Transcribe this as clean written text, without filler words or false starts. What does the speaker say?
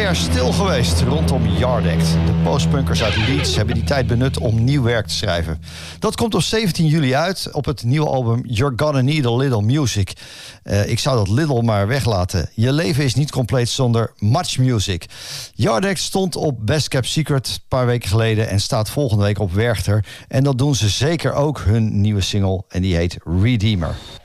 jaar stil geweest rondom Yard Act. De postpunkers uit Leeds hebben die tijd benut om nieuw werk te schrijven. Dat komt op 17 juli uit op het nieuwe album You're Gonna Need a Little Music. Ik zou dat little maar weglaten. Je leven is niet compleet zonder much music. Yard Act stond op Best Kept Secret een paar weken geleden en staat volgende week op Werchter. En dat doen ze zeker ook hun nieuwe single en die heet Redeemer.